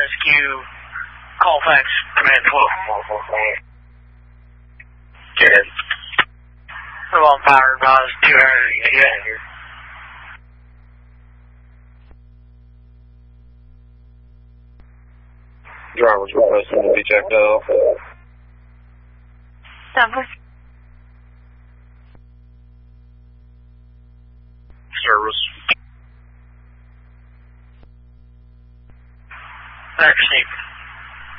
rescue, Colfax, command 12. Good. I'm on power, advise 200, yeah. Driver's requesting to be checked out. Service